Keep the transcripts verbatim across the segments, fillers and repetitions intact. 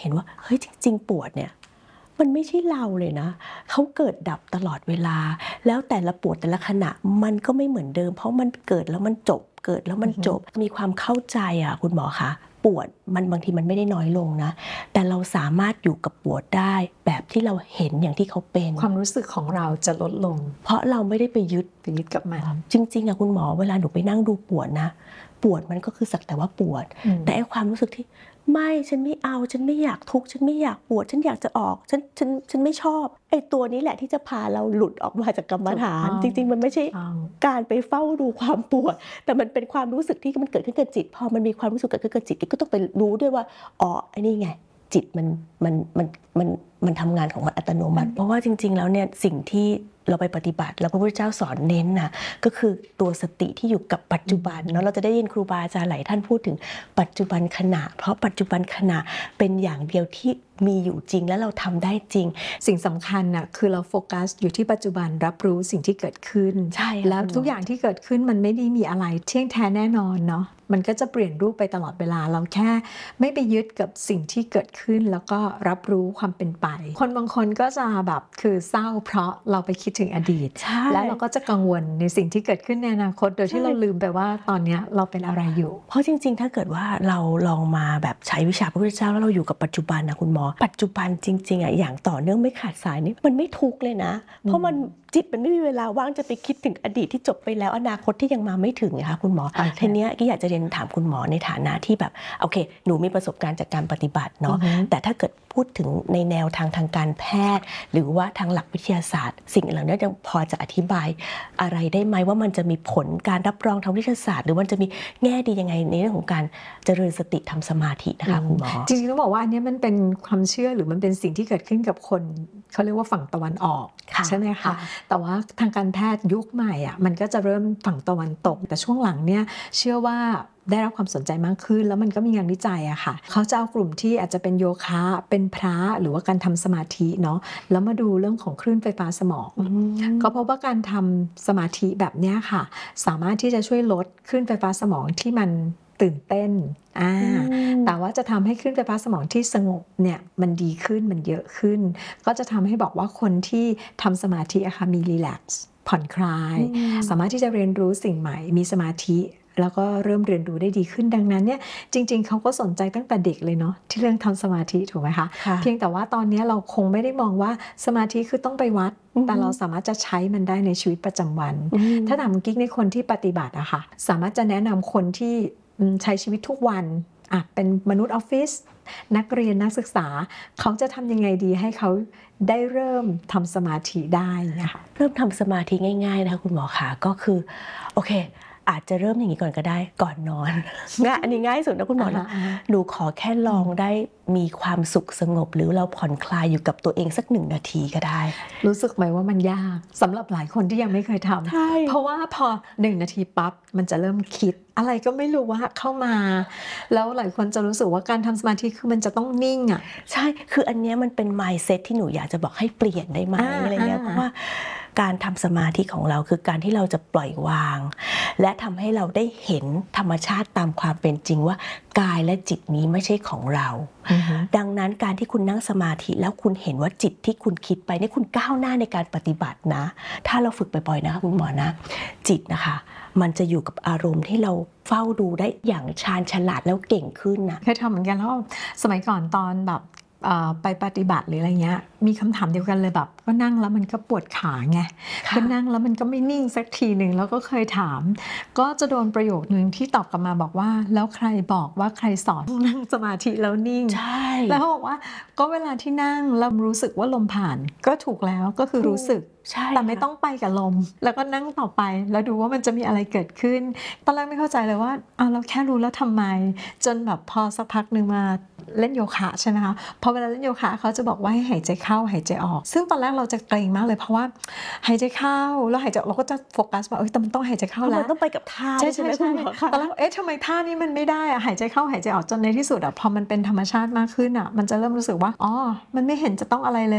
ห็นว่าเฮ้ยจริงๆปวดเนี่ยมันไม่ใช่เราเลยนะเขาเกิดดับตลอดเวลาแล้วแต่ละปวดแต่ละขณะมันก็ไม่เหมือนเดิมเพราะมันเกิดแล้วมันจบเกิดแล้วมันจบมีความเข้าใจอ่ะคุณหมอคะปวดมันบางทีมันไม่ได้น้อยลงนะแต่เราสามารถอยู่กับปวดได้แบบที่เราเห็นอย่างที่เขาเป็นความรู้สึกของเราจะลดลงเพราะเราไม่ได้ไปยึดไปยึดกับมันจริงๆอะคุณหมอเวลาหนูไปนั่งดูปวดนะปวดมันก็คือสักแต่ว่าปวดแต่ไอ้ความรู้สึกที่ไม่ฉันไม่เอาฉันไม่อยากทุกข์ฉันไม่อยากปวดฉันอยากจะออกฉันฉันฉันไม่ชอบไอ้ตัวนี้แหละที่จะพาเราหลุดออกมาจากกรรมฐานจริงๆมันไม่ใช่การไปเฝ้าดูความปวดแต่มันเป็นความรู้สึกที่มันเกิดขึ้นกับจิตพอมันมีความรู้สึกเกิดขึ้นกับจิตก็ต้องไปรู้ด้วยว่าอ๋อไอ้นี่ไงจิตมันมันมันมันมันทำงานของมันอัตโนมัติเพราะว่าจริงๆแล้วเนี่ยสิ่งที่เราไปปฏิบัติแล้วพระพุทธเจ้าสอนเน้นนะก็คือตัวสติที่อยู่กับปัจจุบันเนาะเราจะได้ยินครูบาอาจารย์หลายท่านพูดถึงปัจจุบันขณะเพราะปัจจุบันขณะเป็นอย่างเดียวที่มีอยู่จริงและเราทำได้จริงสิ่งสำคัญน่ะคือเราโฟกัสอยู่ที่ปัจจุบันรับรู้สิ่งที่เกิดขึ้นใช่แล้วทุกอย่างที่เกิดขึ้นมันไม่ได้มีอะไรเที่ยงแท้แน่นอนเนาะมันก็จะเปลี่ยนรูปไปตลอดเวลาเราแค่ไม่ไปยึดกับสิ่งที่เกิดขึ้นแล้วก็รับรู้ความเป็นไปคนบางคนก็จะแบบคือเศร้าเพราะเราไปคิดถึงอดีตแล้วเราก็จะกังวลในสิ่งที่เกิดขึ้นในอนาคตโดยที่เราลืมไปว่าตอนนี้เราเป็นอะไรอยู่เพราะจริงๆถ้าเกิดว่าเราลองมาแบบใช้วิชาพระพุทธเจ้าแล้วเราอยู่กับปัจจุบันนะคุณหมอปัจจุบันจริงๆอ่ะอย่างต่อเนื่องไม่ขาดสายนี่มันไม่ทุกข์เลยนะเพราะมันจิตมันไม่มีเวลาว่างจะไปคิดถึงอดีตที่จบไปแล้วอนาคตที่ยังมาไม่ถึงนะคะคุณหมอทีนี้ก็อยากจะเรียนถามคุณหมอในฐานะที่แบบโอเคหนูมีประสบการณ์จากการปฏิบัติเนาะแต่ถ้าเกิดพูดถึงในแนวทางทางการแพทย์หรือว่าทางหลักวิทยาศาสตร์สิ่งเหล่านี้ยังพอจะอธิบายอะไรได้ไหมว่ามันจะมีผลการรับรองทางวิทยาศาสตร์หรือมันจะมีแง่ดียังไงในเรื่องของการเจริญสติทำสมาธินะคะคุณหมอจริงๆต้องบอกว่าอันนี้มันเป็นความเชื่อหรือมันเป็นสิ่งที่เกิดขึ้นกับคนเขาเรียกว่าฝั่งตะวันออกใช่ไหมคะแต่ว่าทางการแพทย์ยุคใหม่อ่ะมันก็จะเริ่มฝั่งตะวันตกแต่ช่วงหลังเนี่ยเชื่อว่าได้รับความสนใจมากขึ้นแล้วมันก็มีงานวิจัยอะค่ะเขาจะเอากลุ่มที่อาจจะเป็นโยคะเป็นพระหรือว่าการทำสมาธิเนาะแล้วมาดูเรื่องของคลื่นไฟฟ้าสมองก็เพราะว่าการทำสมาธิแบบนี้ค่ะสามารถที่จะช่วยลดคลื่นไฟฟ้าสมองที่มันตื่นเต้นอ่าแต่ว่าจะทำให้คลื่นไฟฟ้าสมองที่สงบเนี่ยมันดีขึ้นมันเยอะขึ้นก็จะทำให้บอกว่าคนที่ทำสมาธิอะค่ะมีรีแลกซ์ผ่อนคลายสามารถที่จะเรียนรู้สิ่งใหม่มีสมาธิแล้วก็เริ่มเรียนรู้ได้ดีขึ้นดังนั้นเนี่ยจริงๆเขาก็สนใจตั้งแต่เด็กเลยเนาะที่เรื่องทำสมาธิถูกไหมคะเพียงแต่ว่าตอนนี้เราคงไม่ได้มองว่าสมาธิคือต้องไปวัดแต่เราสามารถจะใช้มันได้ในชีวิตประจำวันถ้าถามกิ๊กในคนที่ปฏิบัติอะค่ะสามารถจะแนะนำคนที่ใช้ชีวิตทุกวันอ่ะเป็นมนุษย์ออฟฟิศนักเรียนนักศึกษาเขาจะทำยังไงดีให้เขาได้เริ่มทำสมาธิได้นะคะเริ่มทำสมาธิง่ายๆนะคะคุณหมอคะก็คือโอเคอาจจะเริ่มอย่างนี้ก่อนก็ได้ก่อนนอนง่ายอันนี้ง่ายสุดนะคุณหมอนะหนูขอแค่ลองได้มีความสุขสงบหรือเราผ่อนคลายอยู่กับตัวเองสักหนึ่งนาทีก็ได้รู้สึกไหมว่ามันยากสำหรับหลายคนที่ยังไม่เคยทำเพราะว่าพอหนึ่งนาทีปั๊บมันจะเริ่มคิดอะไรก็ไม่รู้ว่าเข้ามาแล้วหลายคนจะรู้สึกว่าการทำสมาธิคือมันจะต้องนิ่งอ่ะใช่คืออันนี้มันเป็น mindset ที่หนูอยากจะบอกให้เปลี่ยนได้ไหมอะไรเงี้ยเพราะว่าการทำสมาธิของเราคือการที่เราจะปล่อยวางและทำให้เราได้เห็นธรรมชาติตามความเป็นจริงว่ากายและจิตนี้ไม่ใช่ของเรา uh-huh. ดังนั้นการที่คุณนั่งสมาธิแล้วคุณเห็นว่าจิตที่คุณคิดไปนี่คุณก้าวหน้าในการปฏิบัตินะถ้าเราฝึกบ่อยๆนะคะคุณหมอนะจิตนะคะมันจะอยู่กับอารมณ์ที่เราเฝ้าดูได้อย่างชาญฉลาดแล้วเก่งขึ้นนะเคยทำเหมือนกันแล้วสมัยก่อนตอนแบบไปปฏิบัติหรืออะไรเงี้ยมีคำถามเดียวกันเลยแบบก็นั่งแล้วมันก็ปวดขาไงก็นั่งแล้วมันก็ไม่นิ่งสักทีหนึ่งแล้วก็เคยถามก็จะโดนประโยคนึงที่ตอบกลับมาบอกว่าแล้วใครบอกว่าใครสอนนั่งสมาธิแล้วนิ่งใช่แล้วเขาบอกว่าก็เวลาที่นั่งเรารู้สึกว่าลมผ่านก็ถูกแล้วก็คือรู้สึกแต่ไม่ต้องไปกับลมแล้วก็นั่งต่อไปแล้วดูว่ามันจะมีอะไรเกิดขึ้นตอนแรกไม่เข้าใจเลยว่าอ้าวเราแค่รู้แล้วทำไมจนแบบพอสักพักนึงมาเล่นโยคะใช่ไหมคะพอเวลาเล่นโยคะเขาจะบอกว่าให้หายใจเข้าหายใจออกซึ่งตอนแรกเราจะเกรงมากเลยเพราะว่าหายใจเข้าแล้วหายใจเราก็จะโฟกัสว่าเอ้ยมันต้องหายใจเข้าแล้วมันต้องไปกับท่าใช่ใช่ไหมคุณหมอคะตอนแรกเอ๊ะทำไมท่านี้มันไม่ได้อะหายใจเข้าหายใจออกจนในที่สุดอะพอมันเป็นธรรมชาติมากขึ้นอะมันจะเริ่มรู้สึกว่าอ๋อมันไม่เห็นจะต้องอะไรเลย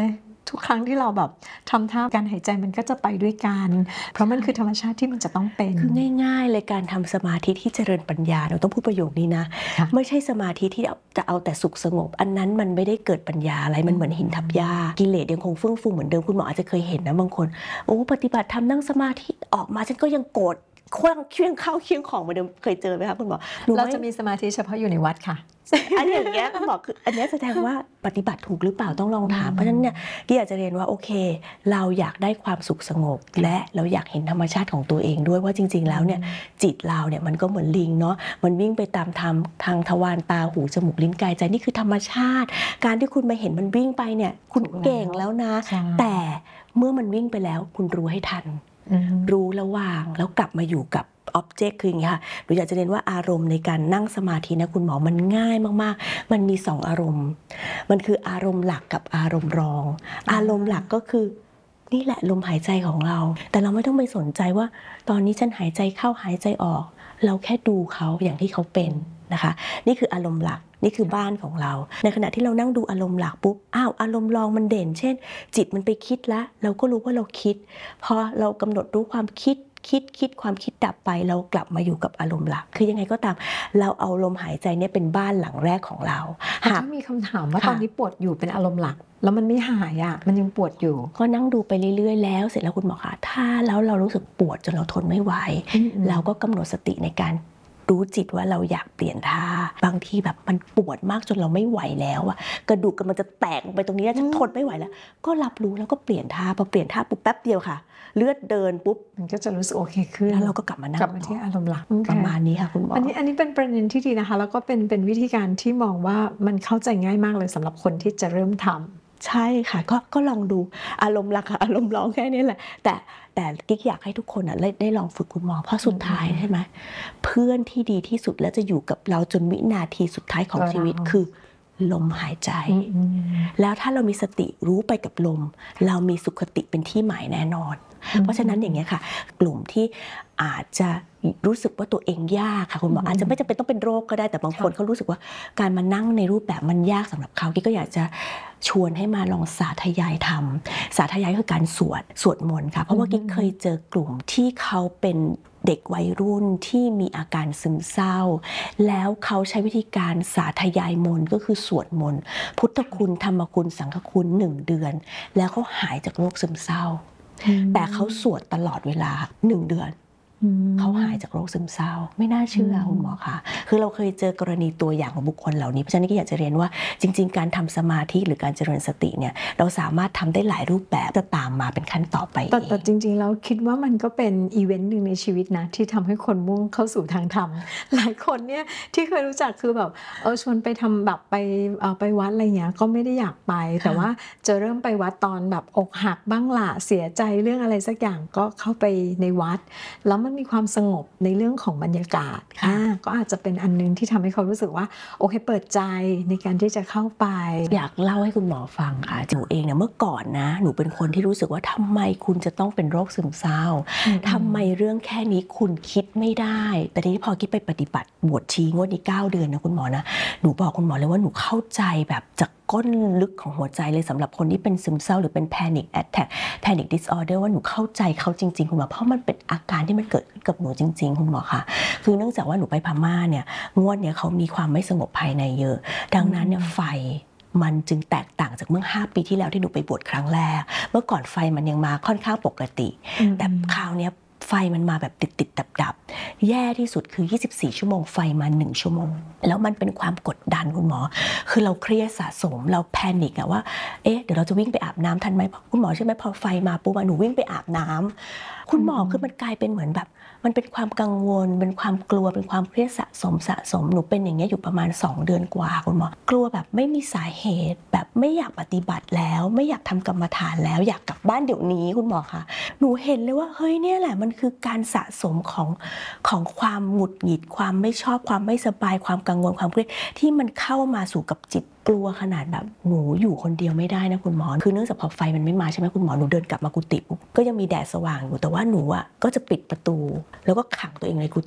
ทุกครั้งที่เราแบบทำท่าการหายใจมันก็จะไปด้วยกันเพราะมันคือธรรมชาติที่มันจะต้องเป็นคือง่ายๆเลยการทำสมาธิที่เจริญปัญญาเราต้องพูดประโยคนี้นะไม่ใช่สมาธิที่จะเอาแต่สุขสงบอันนั้นมันไม่ได้เกิดปัญญาอะไรมันเหมือนหินทับหญ้ากิเลสยังคงเฟื่องฟูเหมือนเดิมคุณหมออาจจะเคยเห็นนะบางคนโอ้ปฏิบัติทำนั่งสมาธิออกมาฉันก็ยังโกรธเครื่องเคี่ยงข้าวเคี่ยงของเหมือนเดิมเคยเจอไหมคะคุณหมอเราจะมีสมาธิเฉพาะอยู่ในวัดค่ะอันอย่างเงี้ยคุณหมอคืออันนี้แสดงว่าปฏิบัติถูกหรือเปล่าต้องลองถามเพราะฉะนั้นเนี่ยกี้อยากจะเรียนว่าโอเคเราอยากได้ความสุขสงบและเราอยากเห็นธรรมชาติของตัวเองด้วยว่าจริงๆแล้วเนี่ยจิตเราเนี่ยมันก็เหมือนลิงเนาะมันวิ่งไปตามทางทางทวารตาหูจมูกลิ้นกายใจนี่คือธรรมชาติการที่คุณมาเห็นมันวิ่งไปเนี่ยคุณเก่งแล้วนะแต่เมื่อมันวิ่งไปแล้วคุณรู้ให้ทันรู้ระวางแล้วกลับมาอยู่กับอ็อบเจกต์คืออย่างนี้ค่ะหนูอยากจะเรียนว่าอารมณ์ในการนั่งสมาธินะคุณหมอมันง่ายมากๆมันมีสองอารมณ์มันคืออารมณ์หลักกับอารมณ์รองอารมณ์หลักก็คือนี่แหละลมหายใจของเราแต่เราไม่ต้องไปสนใจว่าตอนนี้ฉันหายใจเข้าหายใจออกเราแค่ดูเขาอย่างที่เขาเป็นนะคะนี่คืออารมณ์หลักนี่คือบ้านของเราในขณะที่เรานั่งดูอารมณ์หลักปุ๊บอ้าวอารมณ์รองมันเด่นเช่นจิตมันไปคิดแล้วเราก็รู้ว่าเราคิดพอเรากำหนดรู้ความคิดคิดคิดความคิดดับไปเรากลับมาอยู่กับอารมณ์หลักคือยังไงก็ตามเราเอาลมหายใจเนี่ยเป็นบ้านหลังแรกของเราหากมีคำถามว่าตอนนี้ปวดอยู่เป็นอารมณ์หลักแล้วมันไม่หายอ่ะมันยังปวดอยู่ก็นั่งดูไปเรื่อยๆแล้วเสร็จแล้วคุณหมอคะถ้าแล้วเรารู้สึกปวดจนเราทนไม่ไหวเราก็กำหนดสติในการรู้จิตว่าเราอยากเปลี่ยนท่าบางทีแบบมันปวดมากจนเราไม่ไหวแล้วอะกระดูกมันจะแตกลงไปตรงนี้ฉันทนไม่ไหวแล้วก็รับรู้แล้วก็เปลี่ยนท่าพอเปลี่ยนท่าปุ๊บแป๊บเดียวค่ะเลือดเดินปุ๊บมันก็จะรู้สึกโอเคขึ้นแล้วเราก็กลับมานั่งกลับมาที่อารมณ์หลักประมาณนี้ค่ะคุณหมออันนี้อันนี้เป็นประเด็นที่ดีนะคะแล้วก็เป็นเป็นวิธีการที่มองว่ามันเข้าใจง่ายมากเลยสำหรับคนที่จะเริ่มทำใช่ค่ะก็ก็ลองดูอารมณ์หลักอารมณ์ร้องแค่นี้แหละแต่แต่กิ๊กอยากให้ทุกคนอ่ะได้ได้ลองฝึกคุณหมอเพราะสุดท้ายใช่ไหมเพื่อนที่ดีที่สุดและจะอยู่กับเราจนวินาทีสุดท้ายของชีวิตคือลมหายใจแล้วถ้าเรามีสติรู้ไปกับลมเรามีสุขติเป็นที่หมายแน่นอนเพราะฉะนั้นอย่างเงี้ยค่ะกลุ่มที่อาจจะรู้สึกว่าตัวเองยากค่ะคุณหมออาจจะไม่จำเป็นต้องเป็นโรคก็ได้แต่บางคนเขารู้สึกว่าการมานั่งในรูปแบบมันยากสำหรับเขากิ๊กก็อยากจะชวนให้มาลองสาธยายธรรมสาธยายคือการสวดสวดมนต์ค่ะเพราะว่ากิ๊กเคยเจอกลุ่มที่เขาเป็นเด็กวัยรุ่นที่มีอาการซึมเศร้าแล้วเขาใช้วิธีการสาธยายมนต์ก็คือสวดมนต์พุทธคุณธรรมคุณสังฆคุณหนึ่งเดือนแล้วเขาหายจากโรคซึมเศร้าแต่เขาสวดตลอดเวลาหนึ่งเดือนเขาหายจากโรคซึมเศร้าไม่น่าเชื่อคุณหมอคะคือเราเคยเจอกรณีตัวอย่างของบุคคลเหล่านี้เพราะฉะนั้นก็อยากจะเรียนว่าจริงๆการทำสมาธิหรือการเจริญสติเนี่ยเราสามารถทำได้หลายรูปแบบจะตามมาเป็นขั้นต่อไปแต่แต่จริงๆแล้วคิดว่ามันก็เป็นอีเวนต์หนึ่งในชีวิตนะที่ทำให้คนมุ่งเข้าสู่ทางธรรมหลายคนเนี่ยที่เคยรู้จักคือแบบเออชวนไปทำแบบไปเออไปวัดอะไรเงี้ยก็ไม่ได้อยากไปแต่ว่าจะเริ่มไปวัดตอนแบบอกหักบ้างละเสียใจเรื่องอะไรสักอย่างก็เข้าไปในวัดแล้วมันมีความสงบในเรื่องของบรรยากาศอ่าก็อาจจะเป็นอันนึงที่ทำให้เขารู้สึกว่าโอเคเปิดใจในการที่จะเข้าไปอยากเล่าให้คุณหมอฟังค่ะหนูเองเนี่ยเมื่อก่อนนะหนูเป็นคนที่รู้สึกว่าทำไมคุณจะต้องเป็นโรคซึมเศร้าทำไมเรื่องแค่นี้คุณคิดไม่ได้แต่ทีนี้พอคิดไปปฏิบัติบวชชีงวดนี้เก้าเดือนนะคุณหมอนะหนูบอกคุณหมอเลยว่าหนูเข้าใจแบบจากก้นลึกของหัวใจเลยสำหรับคนที่เป็นซึมเศร้าหรือเป็น panic attack panic disorder ว่าหนูเข้าใจเขาจริงๆคุณหมอเพราะมันเป็นอาการที่มันเกิดขึ้นกับหนูจริงๆคุณหมอค่ะคือเนื่องจากว่าหนูไปพม่าเนี่ยงวดเนี่ยเขามีความไม่สงบภายในเยอะดังนั้นเนี่ยไฟมันจึงแตกต่างจากเมื่อห้าปีที่แล้วที่หนูไปบวชครั้งแรกเมื่อก่อนไฟมันยังมาค่อนข้างปกติแต่คราวนี้ไฟมันมาแบบติดติดดับดับแย่ที่สุดคือยี่สิบสี่ชั่วโมงไฟมาหนึ่งชั่วโมงแล้วมันเป็นความกดดันคุณหมอคือเราเครียดสะสมเราแพนิคอะว่าเอ๊ะเดี๋ยวเราจะวิ่งไปอาบน้ำทันไหมคุณหมอใช่ไหมพอไฟมาปุ๊บหนูวิ่งไปอาบน้ำคุณหมอคือมันกลายเป็นเหมือนแบบมันเป็นความกังวลเป็นความกลัวเป็นความเครียดสะสมสะสมหนูเป็นอย่างเงี้ยอยู่ประมาณสองเดือนกว่าคุณหมอกลัวแบบไม่มีสาเหตุแบบไม่อยากปฏิบัติแล้วไม่อยากทำกรรมฐานแล้วอยากกลับบ้านเดี๋ยวนี้คุณหมอคะหนูเห็นเลยว่าเฮ้ยเนี่ยแหละมันคือการสะสมของของความหงุดหงิดความไม่ชอบความไม่สบายความกังวลความเครียดที่มันเข้ามาสู่กับจิตกลัวขนาดแบบหนูอยู่คนเดียวไม่ได้นะคุณหมอคือเนื่องจากพอไฟมันไม่มาใช่ไหมคุณหมอหนูเดินกลับมากุฏิปุ๊บก็ยังมีแดดสว่างอยู่แต่ว่าหนูอ่ะก็จะปิดประตูแล้วก็ขังตัวเองในกุฏิ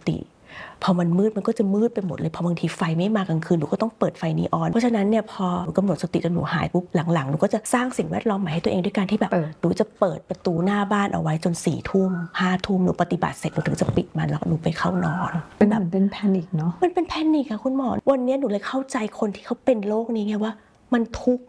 พอมันมืดมันก็จะมืดไปหมดเลยพอบางทีไฟไม่มากลางคืนหนูก็ต้องเปิดไฟนีออนเพราะฉะนั้นเนี่ยพอหนูกำหนดสติจนหนูหายปุ๊บหลังๆหนูก็จะสร้างสิ่งแวดล้อมใหม่ให้ตัวเองด้วยการที่แบบหนูจะเปิดประตูหน้าบ้านเอาไว้จนสี่ทุ่มห้าทุ่มหนูปฏิบัติเสร็จหนูถึงจะปิดมันแล้วหนูไปเข้านอนเป็นแบบเป็นแพนิคเนาะมันเป็นแพนิคค่ะคุณหมอวันนี้หนูเลยเข้าใจคนที่เขาเป็นโรคนี้ไงว่ามันทุกข์